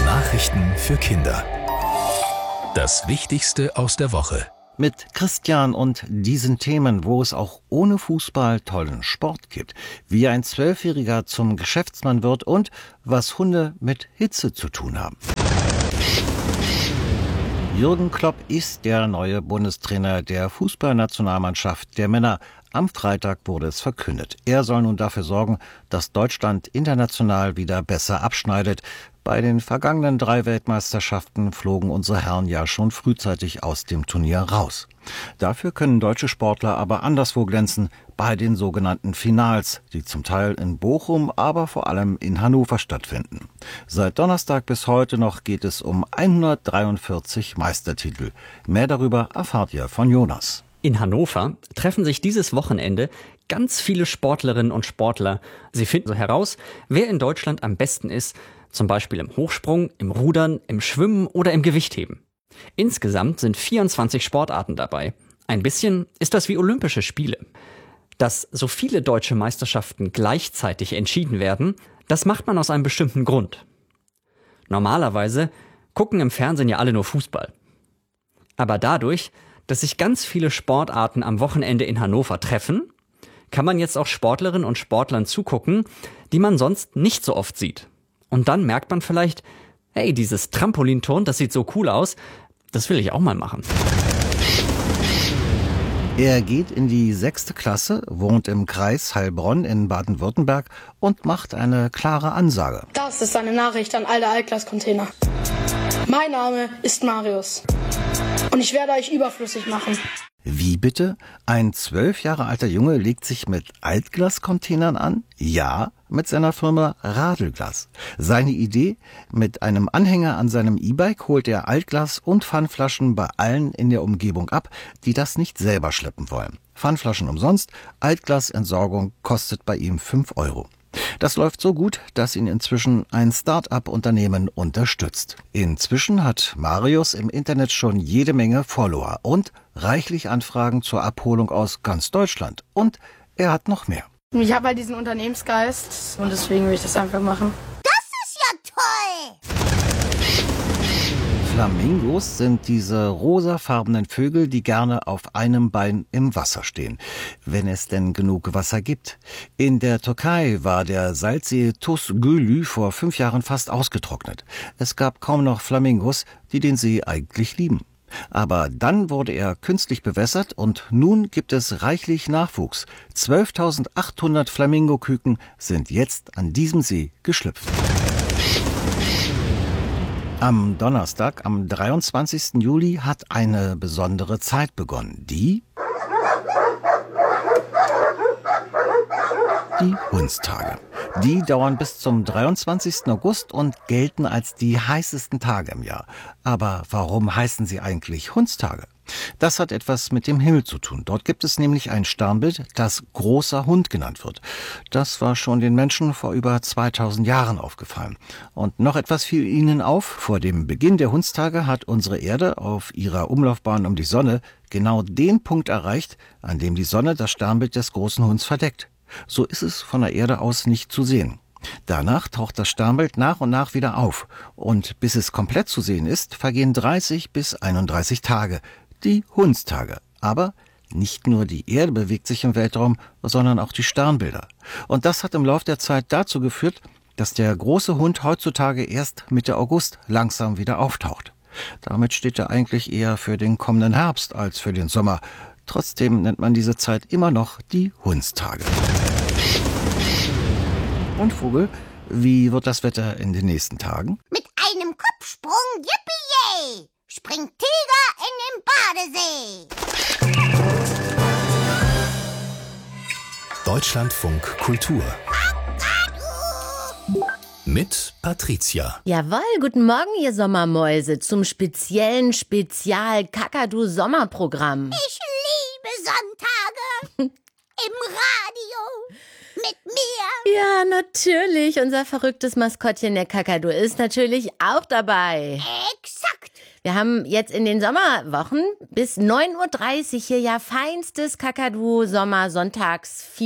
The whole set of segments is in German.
Nachrichten für Kinder. Das Wichtigste aus der Woche. Mit Christian und diesen Themen, wo es auch ohne Fußball tollen Sport gibt. Wie ein 12-Jähriger zum Geschäftsmann wird und was Hunde mit Hitze zu tun haben. Jürgen Klopp ist der neue Bundestrainer der Fußballnationalmannschaft der Männer. Am Freitag wurde es verkündet. Er soll nun dafür sorgen, dass Deutschland international wieder besser abschneidet. Bei den vergangenen 3 Weltmeisterschaften flogen unsere Herren ja schon frühzeitig aus dem Turnier raus. Dafür können deutsche Sportler aber anderswo glänzen, bei den sogenannten Finals, die zum Teil in Bochum, aber vor allem in Hannover stattfinden. Seit Donnerstag bis heute noch geht es um 143 Meistertitel. Mehr darüber erfahrt ihr von Jonas. In Hannover treffen sich dieses Wochenende ganz viele Sportlerinnen und Sportler. Sie finden so heraus, wer in Deutschland am besten ist, zum Beispiel im Hochsprung, im Rudern, im Schwimmen oder im Gewichtheben. Insgesamt sind 24 Sportarten dabei. Ein bisschen ist das wie Olympische Spiele. Dass so viele deutsche Meisterschaften gleichzeitig entschieden werden, das macht man aus einem bestimmten Grund. Normalerweise gucken im Fernsehen ja alle nur Fußball. Aber dadurch, dass sich ganz viele Sportarten am Wochenende in Hannover treffen, kann man jetzt auch Sportlerinnen und Sportlern zugucken, die man sonst nicht so oft sieht. Und dann merkt man vielleicht, hey, dieses Trampolinturnen, das sieht so cool aus, das will ich auch mal machen. Er geht in die 6. Klasse, wohnt im Kreis Heilbronn in Baden-Württemberg und macht eine klare Ansage. Das ist eine Nachricht an alle Altglas-Container. Mein Name ist Marius und ich werde euch überflüssig machen. Wie bitte? Ein 12 Jahre alter Junge legt sich mit Altglas-Containern an? Ja, mit seiner Firma Radelglas. Seine Idee? Mit einem Anhänger an seinem E-Bike holt er Altglas und Pfandflaschen bei allen in der Umgebung ab, die das nicht selber schleppen wollen. Pfandflaschen umsonst, Altglasentsorgung kostet bei ihm 5 Euro. Das läuft so gut, dass ihn inzwischen ein Start-up-Unternehmen unterstützt. Inzwischen hat Marius im Internet schon jede Menge Follower und reichlich Anfragen zur Abholung aus ganz Deutschland. Und er hat noch mehr. Ich habe halt diesen Unternehmensgeist und deswegen will ich das einfach machen. Das ist ja toll! Flamingos sind diese rosafarbenen Vögel, die gerne auf einem Bein im Wasser stehen, wenn es denn genug Wasser gibt. In der Türkei war der Salzsee Tuz Gölü vor 5 Jahren fast ausgetrocknet. Es gab kaum noch Flamingos, die den See eigentlich lieben. Aber dann wurde er künstlich bewässert und nun gibt es reichlich Nachwuchs. 12.800 Flamingoküken sind jetzt an diesem See geschlüpft. Am Donnerstag, am 23. Juli, hat eine besondere Zeit begonnen. Die Hundstage. Die dauern bis zum 23. August und gelten als die heißesten Tage im Jahr. Aber warum heißen sie eigentlich Hundstage? Das hat etwas mit dem Himmel zu tun. Dort gibt es nämlich ein Sternbild, das großer Hund genannt wird. Das war schon den Menschen vor über 2000 Jahren aufgefallen. Und noch etwas fiel ihnen auf. Vor dem Beginn der Hundstage hat unsere Erde auf ihrer Umlaufbahn um die Sonne genau den Punkt erreicht, an dem die Sonne das Sternbild des großen Hunds verdeckt. So ist es von der Erde aus nicht zu sehen. Danach taucht das Sternbild nach und nach wieder auf. Und bis es komplett zu sehen ist, vergehen 30 bis 31 Tage. Die Hundstage. Aber nicht nur die Erde bewegt sich im Weltraum, sondern auch die Sternbilder. Und das hat im Lauf der Zeit dazu geführt, dass der große Hund heutzutage erst Mitte August langsam wieder auftaucht. Damit steht er eigentlich eher für den kommenden Herbst als für den Sommer. Trotzdem nennt man diese Zeit immer noch die Hundstage. Und Vogel, wie wird das Wetter in den nächsten Tagen? Mit einem Kopfsprung, yippie-yay, springt Tiger in den Badesee. Deutschlandfunk Kultur. Mit Patricia. Jawohl, guten Morgen, ihr Sommermäuse, zum speziellen Spezial-Kakadu-Sommerprogramm. Ich liebe Sonntage im Radio mit mir. Ja, natürlich. Unser verrücktes Maskottchen, der Kakadu, ist natürlich auch dabei. Exakt. Wir haben jetzt in den Sommerwochen bis 9:30 Uhr hier ja feinstes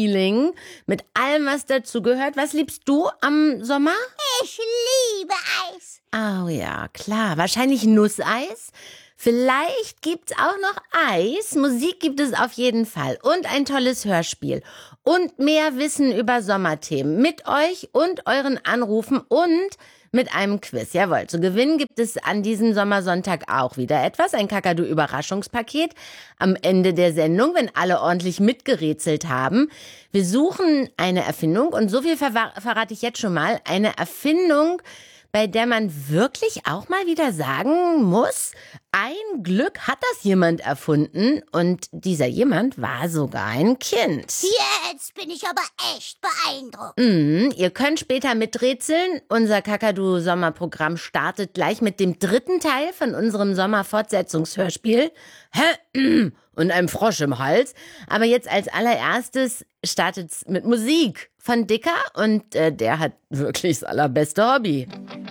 Kakadu-Sommer-Sonntags-Feeling mit allem, was dazu gehört. Was liebst du am Sommer? Ich liebe Nusseis. Oh ja, klar. Wahrscheinlich Nusseis. Vielleicht gibt's auch noch Eis. Musik gibt es auf jeden Fall. Und ein tolles Hörspiel. Und mehr Wissen über Sommerthemen. Mit euch und euren Anrufen und mit einem Quiz. Jawohl, zu gewinnen gibt es an diesem Sommersonntag auch wieder etwas. Ein Kakadu-Überraschungspaket am Ende der Sendung, wenn alle ordentlich mitgerätselt haben. Wir suchen eine Erfindung und so viel verrate ich jetzt schon mal. Eine Erfindung, bei der man wirklich auch mal wieder sagen muss, ein Glück hat das jemand erfunden und dieser jemand war sogar ein Kind. Jetzt bin ich aber echt beeindruckt. Ihr könnt später miträtseln. Unser Kakadu-Sommerprogramm startet gleich mit dem 3. Teil von unserem Sommerfortsetzungshörspiel und einem Frosch im Hals. Aber jetzt als allererstes startet's mit Musik von Dicker und der hat wirklich das allerbeste Hobby.